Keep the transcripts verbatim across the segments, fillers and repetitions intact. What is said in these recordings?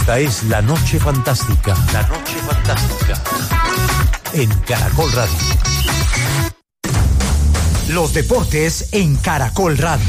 Esta es La Noche Fantástica. La Noche Fantástica. En Caracol Radio. Los deportes en Caracol Radio.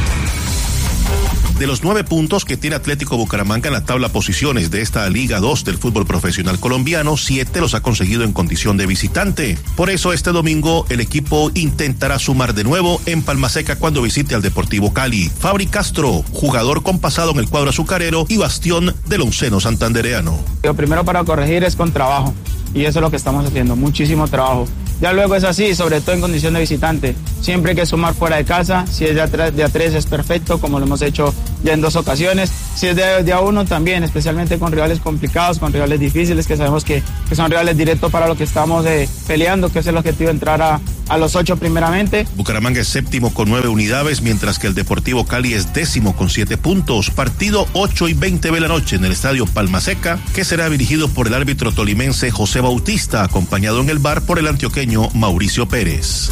De los nueve puntos que tiene Atlético Bucaramanga en la tabla posiciones de esta Liga dos del fútbol profesional colombiano, siete los ha conseguido en condición de visitante. Por eso este domingo el equipo intentará sumar de nuevo en Palmaseca cuando visite al Deportivo Cali. Fabri Castro, jugador con pasado en el cuadro azucarero y bastión del onceno santandereano. Lo primero para corregir es con trabajo, y eso es lo que estamos haciendo, muchísimo trabajo. Ya luego es así, sobre todo en condición de visitante. Siempre hay que sumar fuera de casa. Si es de a tres, de a tres es perfecto, como lo hemos hecho ya en dos ocasiones. Si es de, de a uno también, especialmente con rivales complicados, con rivales difíciles, que sabemos que, que son rivales directos para lo que estamos eh, peleando, que es el objetivo, entrar a, a los ocho primeramente. Bucaramanga es séptimo con nueve unidades, mientras que el Deportivo Cali es décimo con siete puntos. Partido ocho y veinte de la noche en el estadio Palmaseca, que será dirigido por el árbitro tolimense José Bautista, acompañado en el V A R por el antioqueño Mauricio Pérez.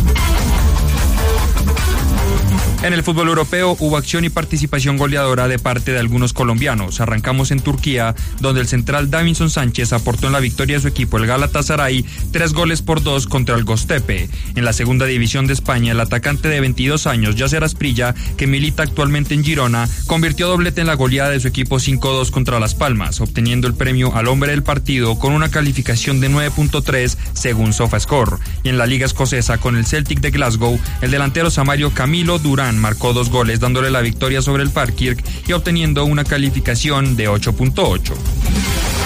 En el fútbol europeo hubo acción y participación goleadora de parte de algunos colombianos. Arrancamos en Turquía, donde el central Davinson Sánchez aportó en la victoria de su equipo, el Galatasaray, tres goles por dos contra el Göztepe. En la segunda división de España, el atacante de veintidós años, Yasser Asprilla, que milita actualmente en Girona, convirtió doblete en la goleada de su equipo cinco dos contra Las Palmas, obteniendo el premio al hombre del partido con una calificación de nueve punto tres según SofaScore. Y en la liga escocesa, con el Celtic de Glasgow, el delantero samario Camilo Durán marcó dos goles, dándole la victoria sobre el Falkirk y obteniendo una calificación de ocho punto ocho.